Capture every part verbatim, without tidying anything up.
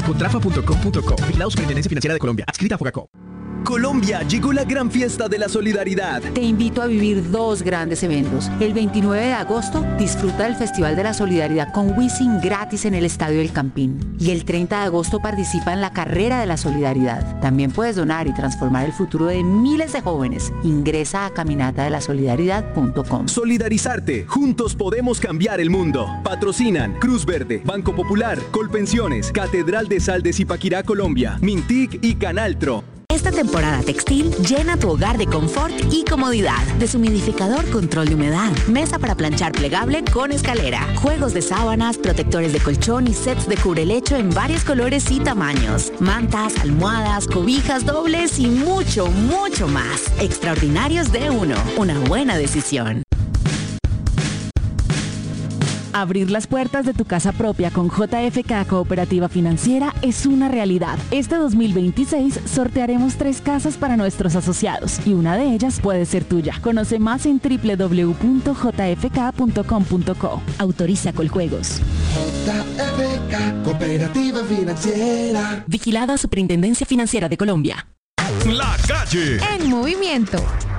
Contrafa punto com punto co. Vigilado Superintendencia Financiera de Colombia. Adscrita a Fogacop. Colombia, llegó la gran fiesta de la solidaridad. Te invito a vivir dos grandes eventos. El veintinueve de agosto, disfruta del Festival de la Solidaridad con Wisin gratis en el Estadio del Campín. Y el treinta de agosto participa en la Carrera de la Solidaridad. También puedes donar y transformar el futuro de miles de jóvenes. Ingresa a caminata de la solidaridad punto com. Solidarizarte, juntos podemos cambiar el mundo. Patrocinan Cruz Verde, Banco Popular, Colpensiones, Catedral de Sal de Zipaquirá, Colombia, Mintic y Canaltro. Esta temporada textil llena tu hogar de confort y comodidad. Deshumidificador, control de humedad, mesa para planchar plegable con escalera, juegos de sábanas, protectores de colchón y sets de cubrelecho en varios colores y tamaños, mantas, almohadas, cobijas dobles y mucho, mucho más. Extraordinarios de uno. Una buena decisión. Abrir las puertas de tu casa propia con J F K Cooperativa Financiera es una realidad. Este dos mil veintiséis sortearemos tres casas para nuestros asociados y una de ellas puede ser tuya. Conoce más en doble u doble u doble u punto j f k punto com punto co. Autoriza Coljuegos. J F K Cooperativa Financiera. Vigilada Superintendencia Financiera de Colombia. La calle. En movimiento.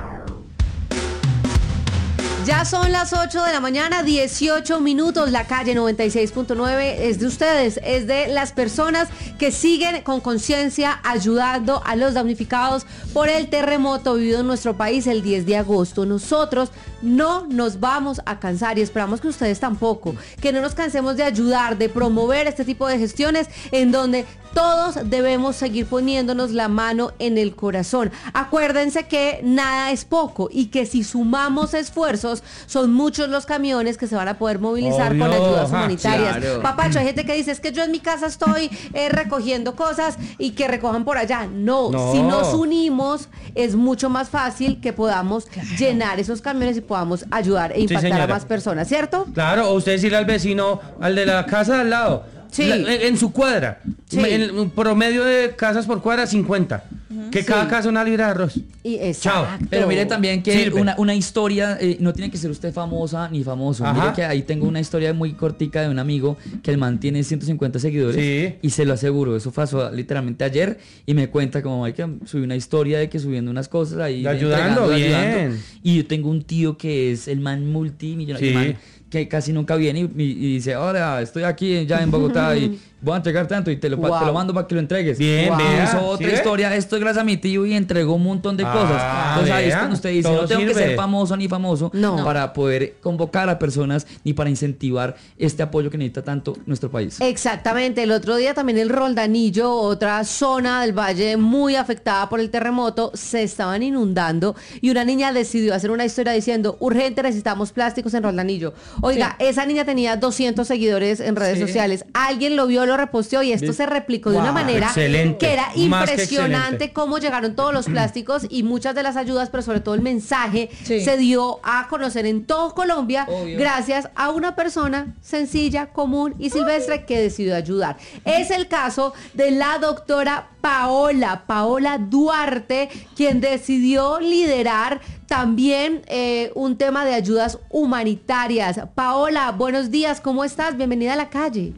Ya son las ocho de la mañana, dieciocho minutos. La calle noventa y seis punto nueve es de ustedes, es de las personas que siguen con conciencia ayudando a los damnificados por el terremoto vivido en nuestro país el diez de agosto. Nosotros no nos vamos a cansar y esperamos que ustedes tampoco, que no nos cansemos de ayudar, de promover este tipo de gestiones en donde todos debemos seguir poniéndonos la mano en el corazón. Acuérdense que nada es poco y que si sumamos esfuerzos, son muchos los camiones que se van a poder movilizar Obvio, con ayudas ajá, humanitarias. claro. Papacho, hay gente que dice, es que yo en mi casa estoy eh, recogiendo cosas y que recojan por allá. No, No. si nos unimos, es mucho más fácil que podamos llenar esos camiones y podamos ayudar e Sí, impactar a señora. más personas, ¿cierto? Claro, o usted decirle al vecino, al de la casa de al lado, Sí. la- en, en su cuadra, Sí. en un promedio de casas por cuadra, cincuenta. Que Sí. cada casa una libra de arroz. Y Chao. Pero mire también que Sirve. una, una historia, eh, no tiene que ser usted famosa ni famoso. Ajá. Mire que ahí tengo una historia muy cortica de un amigo que el man tiene ciento cincuenta seguidores. Sí. Y se lo aseguro, eso pasó literalmente ayer y me cuenta como hay que subir una historia de que subiendo unas cosas ahí. Ayudando, entregando, bien. ayudando. Y yo tengo un tío que es el man multimillonario, Sí. el man que casi nunca viene y, y- y dice, hola, estoy aquí ya en Bogotá y voy a entregar tanto y te lo, pa- Wow. te lo mando para que lo entregues. Bien, Wow. vea, Hizo ¿sí otra ve? historia, esto es gracias a mi tío y entregó un montón de cosas. Ah, Entonces ahí es vea, cuando usted dice, todo no tengo que sirve. ser famoso ni famoso No. para poder convocar a personas ni para incentivar este apoyo que necesita tanto nuestro país. Exactamente, el otro día también el Roldanillo, otra zona del valle muy afectada por el terremoto, se estaban inundando y una niña decidió hacer una historia diciendo, urgente necesitamos plásticos en Roldanillo. Oiga, esa niña tenía doscientos seguidores en redes Sí. sociales, alguien lo vio, lo reposteó y esto ¿Ves? se replicó de una Wow. manera Excelente, que era más que impresionante excelente. cómo llegaron todos los plásticos y muchas de las ayudas, pero sobre todo el mensaje Sí. se dio a conocer en todo Colombia Obvio. gracias a una persona sencilla, común y silvestre que decidió ayudar. Es el caso de la doctora Paola, Paola Duarte, quien decidió liderar también eh, un tema de ayudas humanitarias. Paola, buenos días, ¿cómo estás? Bienvenida a La Calle.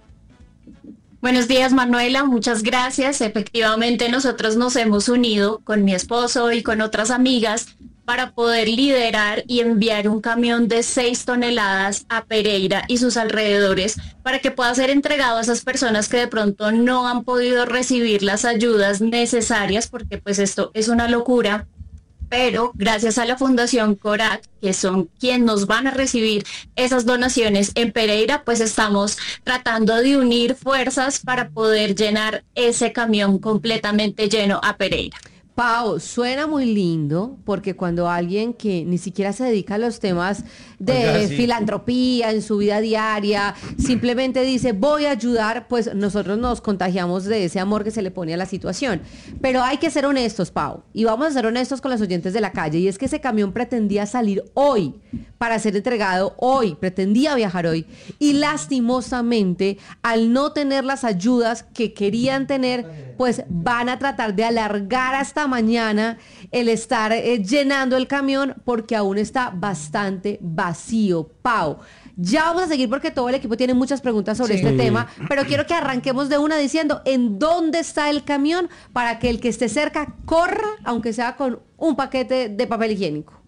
Buenos días, Manuela, muchas gracias. Efectivamente, nosotros nos hemos unido con mi esposo y con otras amigas para poder liderar y enviar un camión de seis toneladas a Pereira y sus alrededores para que pueda ser entregado a esas personas que de pronto no han podido recibir las ayudas necesarias, porque pues esto es una locura. Pero gracias a la Fundación Corac, que son quienes nos van a recibir esas donaciones en Pereira, pues estamos tratando de unir fuerzas para poder llenar ese camión completamente lleno a Pereira. Pau, suena muy lindo porque cuando alguien que ni siquiera se dedica a los temas de Oiga, sí. filantropía en su vida diaria, simplemente dice voy a ayudar, pues nosotros nos contagiamos de ese amor que se le pone a la situación. Pero hay que ser honestos, Pau, y vamos a ser honestos con los oyentes de La Calle, y es que ese camión pretendía salir hoy para ser entregado hoy, pretendía viajar hoy, y lastimosamente al no tener las ayudas que querían tener, pues van a tratar de alargar hasta mañana el estar eh, llenando el camión porque aún está bastante vacío. Pau, Ya vamos a seguir porque todo el equipo tiene muchas preguntas sobre Sí. este tema, pero quiero que arranquemos de una diciendo en dónde está el camión para que el que esté cerca corra, aunque sea con un paquete de papel higiénico.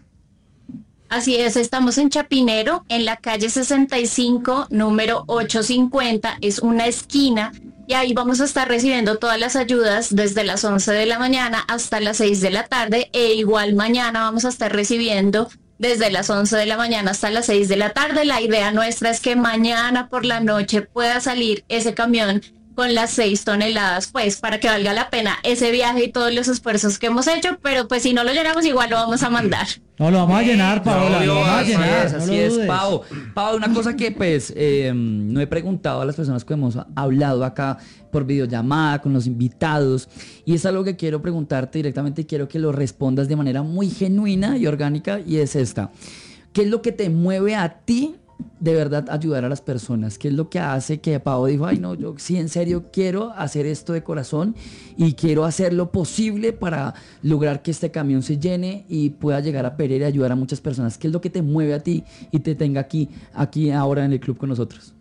Así es, estamos en Chapinero, en la calle sesenta y cinco, número ochocientos cincuenta, es una esquina, y ahí vamos a estar recibiendo todas las ayudas desde las once de la mañana hasta las seis de la tarde, e igual mañana vamos a estar recibiendo desde las once de la mañana hasta las seis de la tarde. La idea nuestra es que mañana por la noche pueda salir ese camión con las seis toneladas, pues para que valga la pena ese viaje y todos los esfuerzos que hemos hecho, pero pues si no lo llenamos igual lo vamos a mandar. No, lo vamos a llenar, Paola, No, lo vamos a así llenar. es, no así lo es, dudes. Pau. Pau, una cosa que pues eh, no he preguntado a las personas que hemos hablado acá por videollamada con los invitados, y es algo que quiero preguntarte directamente y quiero que lo respondas de manera muy genuina y orgánica, y es esta. ¿Qué es lo que te mueve a ti de verdad ayudar a las personas? ¿Qué es lo que hace que Pau dijo, ay no, yo sí en serio quiero hacer esto de corazón y quiero hacer lo posible para lograr que este camión se llene y pueda llegar a Pereira y ayudar a muchas personas? ¿Qué es lo que te mueve a ti y te tenga aquí, aquí ahora en el club con nosotros?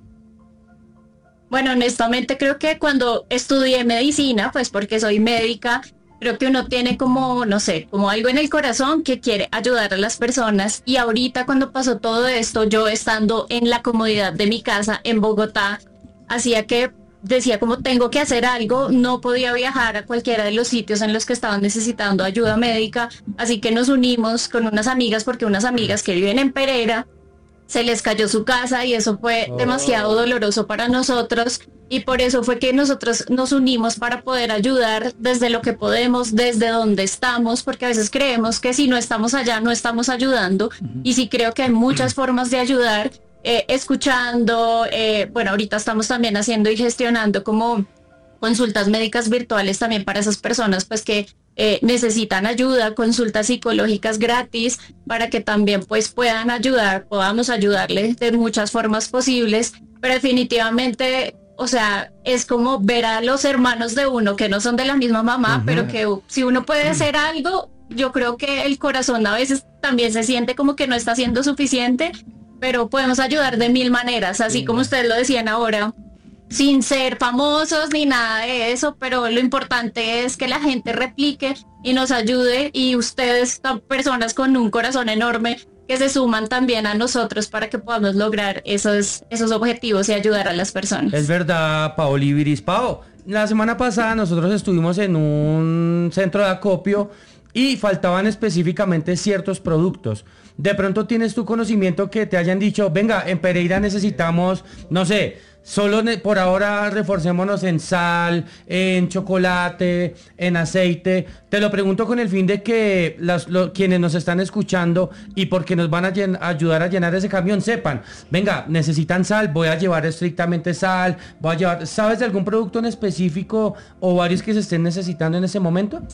Bueno, honestamente creo que cuando estudié medicina, pues porque soy médica, creo que uno tiene como, no sé, como algo en el corazón que quiere ayudar a las personas. Y ahorita cuando pasó todo esto, yo estando en la comodidad de mi casa en Bogotá, hacía que decía como tengo que hacer algo, no podía viajar a cualquiera de los sitios en los que estaban necesitando ayuda médica, así que nos unimos con unas amigas, porque unas amigas que viven en Pereira, se les cayó su casa y eso fue Oh. demasiado doloroso para nosotros, y por eso fue que nosotros nos unimos para poder ayudar desde lo que podemos, desde donde estamos, porque a veces creemos que si no estamos allá no estamos ayudando, y sí creo que hay muchas formas de ayudar, eh, escuchando, eh, bueno, ahorita estamos también haciendo y gestionando como consultas médicas virtuales también para esas personas pues que eh, necesitan ayuda, consultas psicológicas gratis, para que también pues puedan ayudar, podamos ayudarles de muchas formas posibles, pero definitivamente, o sea, es como ver a los hermanos de uno que no son de la misma mamá, Ujú. pero que uh, si uno puede hacer algo, yo creo que el corazón a veces también se siente como que no está siendo suficiente, pero podemos ayudar de mil maneras, así Sí. como ustedes lo decían ahora, sin ser famosos ni nada de eso, pero lo importante es que la gente replique y nos ayude, y ustedes son personas con un corazón enorme que se suman también a nosotros para que podamos lograr esos, esos objetivos y ayudar a las personas. Es verdad, Paoli Ibiris. Pao, la semana pasada nosotros estuvimos en un centro de acopio y faltaban específicamente ciertos productos. De pronto tienes tu conocimiento que te hayan dicho, venga, en Pereira necesitamos, no sé, solo ne- por ahora reforcémonos en sal, en chocolate, en aceite. Te lo pregunto con el fin de que las, lo- quienes nos están escuchando y porque nos van a llen- ayudar a llenar ese camión sepan, venga, necesitan sal, voy a llevar estrictamente sal, voy a llevar, ¿sabes de algún producto en específico o varios que se estén necesitando en ese momento?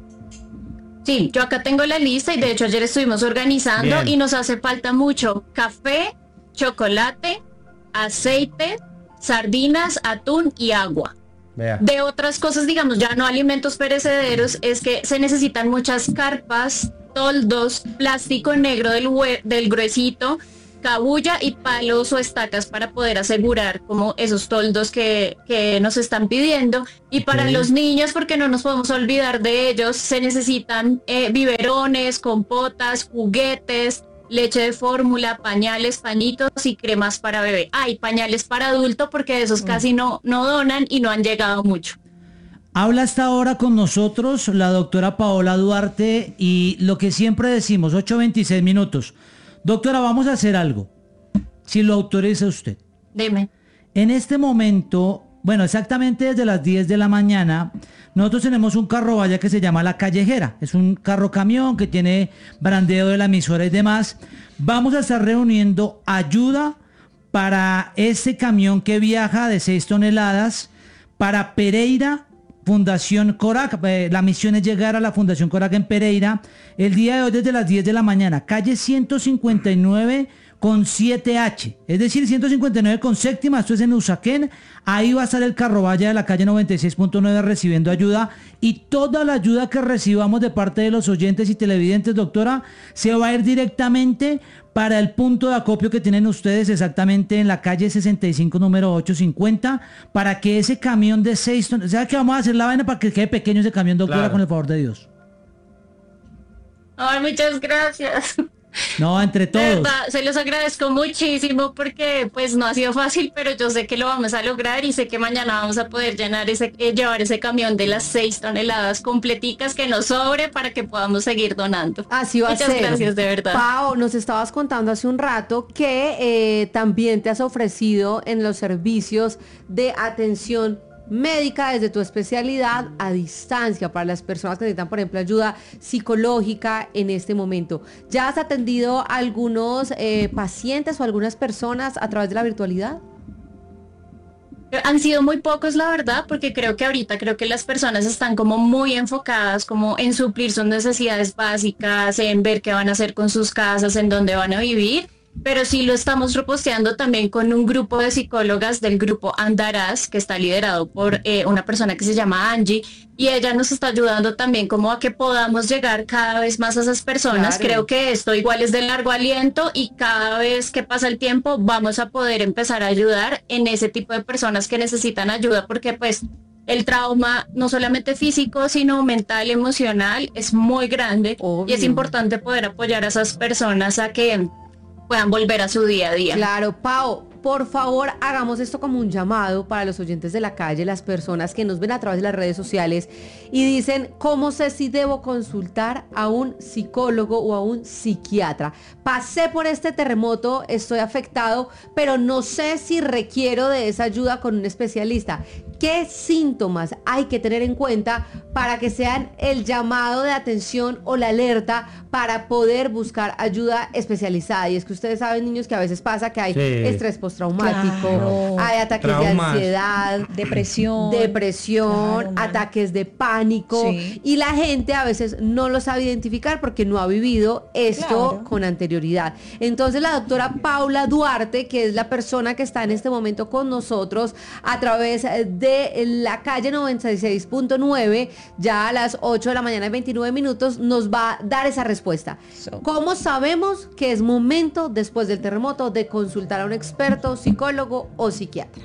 Sí, yo acá tengo la lista y de hecho ayer estuvimos organizando. Bien. Y nos hace falta mucho café, chocolate, aceite, sardinas, atún y agua. Vea. De otras cosas, digamos, ya no alimentos perecederos, es que se necesitan muchas carpas, toldos, plástico negro del, hue- del gruesito, cabulla y palos o estacas para poder asegurar como esos toldos que, que nos están pidiendo. Y para Ok. los niños, porque no nos podemos olvidar de ellos, se necesitan eh, biberones, compotas, juguetes, leche de fórmula, pañales, pañitos y cremas para bebé. Hay pañales para adulto porque de esos casi no, no donan y no han llegado mucho. Habla hasta ahora con nosotros la doctora Paola Duarte, y lo que siempre decimos, ocho veintiséis minutos. Doctora, vamos a hacer algo, si lo autoriza usted. Dime. En este momento, bueno, exactamente desde las diez de la mañana, nosotros tenemos un carro vaya que se llama La Callejera. Es un carro camión que tiene brandeo de la emisora y demás. Vamos a estar reuniendo ayuda para ese camión que viaja de seis toneladas para Pereira, Fundación Corac. Eh, la misión es llegar a la Fundación Corac en Pereira el día de hoy desde las diez de la mañana. Calle ciento cincuenta y nueve, con siete hache, es decir, ciento cincuenta y nueve con séptima, esto es en Usaquén. Ahí va a estar el Carrovalla de la calle noventa y seis punto nueve recibiendo ayuda, y toda la ayuda que recibamos de parte de los oyentes y televidentes, doctora, se va a ir directamente para el punto de acopio que tienen ustedes exactamente en la calle sesenta y cinco, número ochocientos cincuenta, para que ese camión de seis toneladas, ¿sabe que vamos a hacer la vaina para que quede pequeño ese camión, doctora, claro, con el favor de Dios? Ay, muchas gracias. No, entre todos. De verdad, se los agradezco muchísimo porque pues no ha sido fácil, pero yo sé que lo vamos a lograr y sé que mañana vamos a poder llenar ese, eh, llevar ese camión de las seis toneladas completicas que nos sobre para que podamos seguir donando. Así va Muchas a ser. Muchas gracias, de verdad. Pau, nos estabas contando hace un rato que eh, también te has ofrecido en los servicios de atención médica desde tu especialidad a distancia para las personas que necesitan, por ejemplo, ayuda psicológica en este momento. ¿Ya has atendido a algunos eh, pacientes o algunas personas a través de la virtualidad? Han sido muy pocos, la verdad, porque creo que ahorita creo que las personas están como muy enfocadas como en suplir sus necesidades básicas, en ver qué van a hacer con sus casas, en dónde van a vivir. Pero sí lo estamos reposteando también con un grupo de psicólogas del grupo Andarás, que está liderado por eh, una persona que se llama Angie, y ella nos está ayudando también como a que podamos llegar cada vez más a esas personas. Claro. Creo que esto igual es de largo aliento y cada vez que pasa el tiempo vamos a poder empezar a ayudar en ese tipo de personas que necesitan ayuda, porque pues el trauma, no solamente físico, sino mental, emocional, es muy grande. Obvio. Y es importante poder apoyar a esas personas a que puedan volver a su día a día. Claro, Pau, por favor, hagamos esto como un llamado para los oyentes de la calle, las personas que nos ven a través de las redes sociales y dicen, ¿cómo sé si debo consultar a un psicólogo o a un psiquiatra? Pasé por este terremoto, estoy afectado, pero no sé si requiero de esa ayuda con un especialista. ¿Qué síntomas hay que tener en cuenta para que sean el llamado de atención o la alerta para poder buscar ayuda especializada? Y es que ustedes saben, niños, que a veces pasa que hay sí. estrés postraumático, claro. hay ataques Traumas. de ansiedad, depresión, depresión, claro, ataques de pánico, sí. y la gente a veces no lo sabe identificar porque no ha vivido esto claro. con anterioridad. Entonces la doctora Paula Duarte, que es la persona que está en este momento con nosotros a través de de la calle noventa y seis punto nueve, ya a las ocho de la mañana y veintinueve minutos, nos va a dar esa respuesta. So. ¿Cómo sabemos que es momento, después del terremoto, de consultar a un experto, psicólogo o psiquiatra?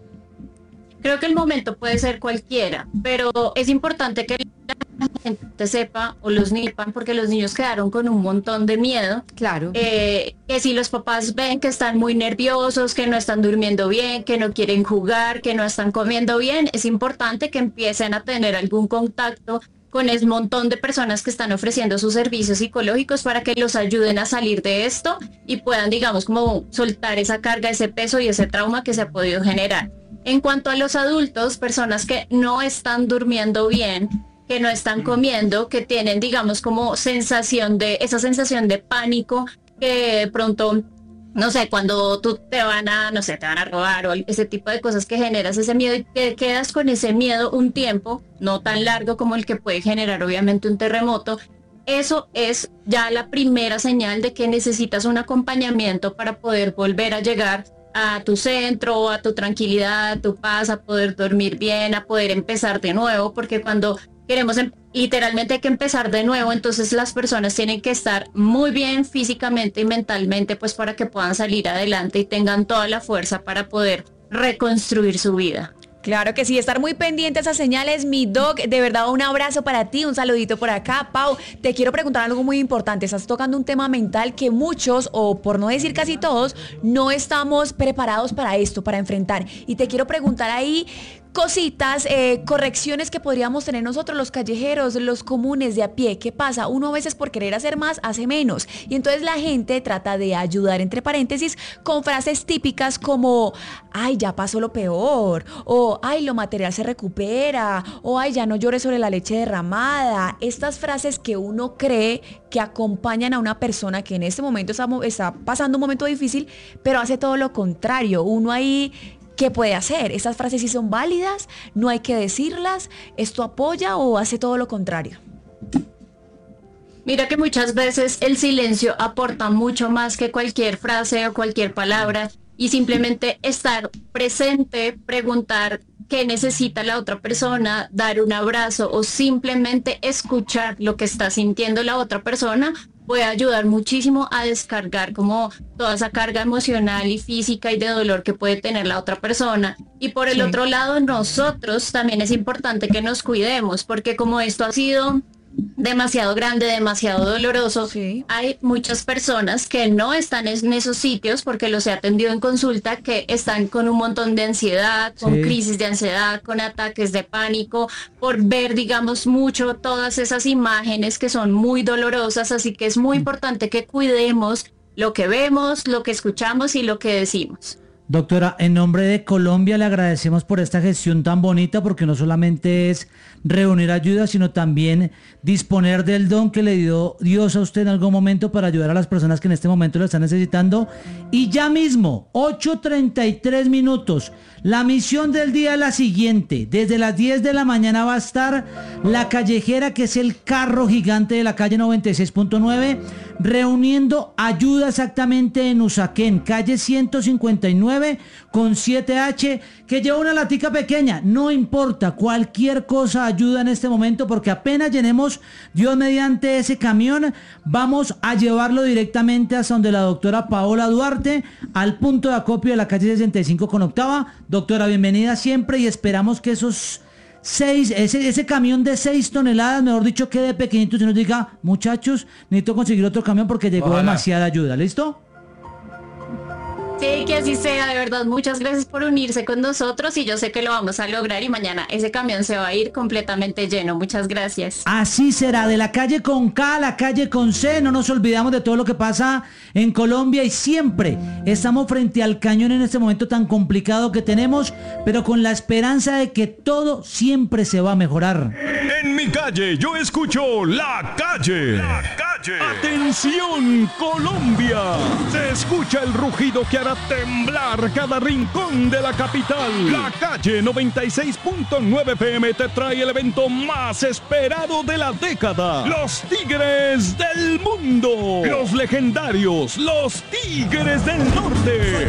Creo que el momento puede ser cualquiera, pero es importante que la gente sepa, o los niños sepan, porque los niños quedaron con un montón de miedo. Claro. Eh, que si los papás ven que están muy nerviosos, que no están durmiendo bien, que no quieren jugar, que no están comiendo bien, es importante que empiecen a tener algún contacto con el montón de personas que están ofreciendo sus servicios psicológicos para que los ayuden a salir de esto y puedan, digamos, como soltar esa carga, ese peso y ese trauma que se ha podido generar. En cuanto a los adultos, personas que no están durmiendo bien, que no están comiendo, que tienen, digamos, como sensación de, esa sensación de pánico, que de pronto, no sé, cuando tú te van a, no sé, te van a robar o ese tipo de cosas que generas ese miedo y te quedas con ese miedo un tiempo, no tan largo como el que puede generar obviamente un terremoto. Eso es ya la primera señal de que necesitas un acompañamiento para poder volver a llegar a tu centro, a tu tranquilidad, a tu paz, a poder dormir bien, a poder empezar de nuevo, porque cuando queremos em- literalmente hay que empezar de nuevo, entonces las personas tienen que estar muy bien físicamente y mentalmente, pues para que puedan salir adelante y tengan toda la fuerza para poder reconstruir su vida. Claro que sí, estar muy pendiente a esas señales, mi doc, de verdad un abrazo para ti, un saludito por acá. Pau, te quiero preguntar algo muy importante, estás tocando un tema mental que muchos, o por no decir casi todos, no estamos preparados para esto, para enfrentar, y te quiero preguntar ahí cositas, eh, correcciones que podríamos tener nosotros los callejeros, los comunes de a pie. ¿Qué pasa? Uno a veces por querer hacer más, hace menos. Y entonces la gente trata de ayudar, entre paréntesis, con frases típicas como, ay, ya pasó lo peor, o ay, lo material se recupera, o ay, ya no llores sobre la leche derramada. Estas frases que uno cree que acompañan a una persona que en este momento está, está pasando un momento difícil, pero hace todo lo contrario. Uno ahí, ¿qué puede hacer? ¿Estas frases sí son válidas? ¿No hay que decirlas? ¿Esto apoya o hace todo lo contrario? Mira que muchas veces el silencio aporta mucho más que cualquier frase o cualquier palabra, y simplemente estar presente, preguntar qué necesita la otra persona, dar un abrazo o simplemente escuchar lo que está sintiendo la otra persona puede ayudar muchísimo a descargar como toda esa carga emocional y física y de dolor que puede tener la otra persona. Y por el Sí. otro lado, nosotros también es importante que nos cuidemos, porque como esto ha sido demasiado grande, demasiado doloroso, Sí. hay muchas personas que no están en esos sitios, porque los he atendido en consulta, que están con un montón de ansiedad, con Sí. crisis de ansiedad, con ataques de pánico, por ver, digamos, mucho todas esas imágenes que son muy dolorosas, así que es muy importante que cuidemos lo que vemos, lo que escuchamos y lo que decimos. Doctora, en nombre de Colombia le agradecemos por esta gestión tan bonita, porque no solamente es reunir ayuda, sino también disponer del don que le dio Dios a usted en algún momento para ayudar a las personas que en este momento lo están necesitando. Y ya mismo, ocho treinta y tres minutos, la misión del día es la siguiente. Desde las diez de la mañana va a estar La Callejera, que es el carro gigante de la calle noventa y seis punto nueve, reuniendo ayuda exactamente en Usaquén, calle ciento cincuenta y nueve con siete hache, que lleva una latica pequeña. No importa, cualquier cosa ayuda en este momento, porque apenas llenemos, Dios mediante, ese camión, vamos a llevarlo directamente hasta donde la doctora Paola Duarte, al punto de acopio de la calle sesenta y cinco con octava. Doctora, bienvenida siempre, y esperamos que esos seis, ese, ese camión de seis toneladas, mejor dicho, quede pequeñito y nos diga, muchachos, necesito conseguir otro camión porque llegó Ojalá. demasiada ayuda. ¿Listo? Sí, que así sea, de verdad, muchas gracias por unirse con nosotros y yo sé que lo vamos a lograr y mañana ese camión se va a ir completamente lleno. Muchas gracias. Así será, de la calle con K a la calle con C. No nos olvidamos de todo lo que pasa en Colombia y siempre estamos frente al cañón en este momento tan complicado que tenemos, pero con la esperanza de que todo siempre se va a mejorar. En mi calle yo escucho La Calle. La Calle. Atención, Colombia. Se escucha el rugido que hará temblar cada rincón de la capital. La Calle noventa y seis punto nueve F M te trae el evento más esperado de la década. Los Tigres del Mundo. Los legendarios, los Tigres del Norte.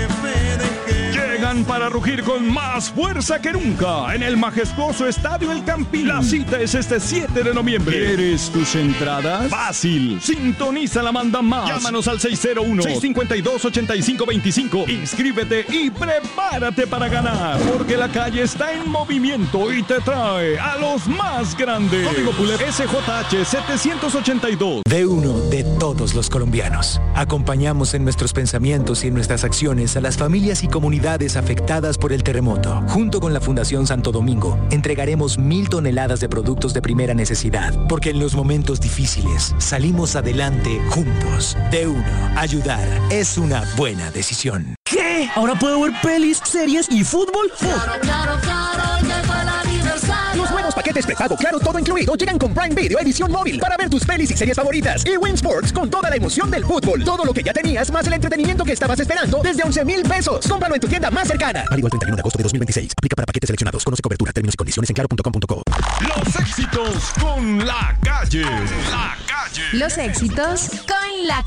Llegan para rugir con más fuerza que nunca en el majestuoso Estadio El Campín. La cita es este siete de noviembre. ¿Quieres tus entradas? Fácil. Sintoniza la manda más. Llámanos al seis cero uno, seis cinco dos, ocho cinco dos cinco. Inscríbete y prepárate para ganar, porque la calle está en movimiento y te trae a los más grandes. Código Pulet S J H setecientos ochenta y dos. De uno de todos los colombianos. Acompañamos en nuestros pensamientos y en nuestras acciones a las familias y comunidades afectadas por el terremoto. Junto con la Fundación Santo Domingo, entregaremos mil toneladas de productos de primera necesidad, porque en los momentos difíciles salimos adelante juntos. De uno, ayudar es una buena decisión. ¿Qué? ¿Ahora puedo ver pelis, series y fútbol? Claro, claro, claro, llegó el aniversario. Los nuevos paquetes prepago Claro Todo Incluido llegan con Prime Video edición móvil para ver tus pelis y series favoritas. Y Win Sports con toda la emoción del fútbol. Todo lo que ya tenías más el entretenimiento que estabas esperando desde once mil pesos. Cómpralo en tu tienda más cercana. Válido el treinta y uno de agosto de dos mil veintiséis. Aplica para paquetes seleccionados. Conoce cobertura, términos y condiciones en claro punto com punto co. Los éxitos con La Calle. La Calle. Los éxitos con La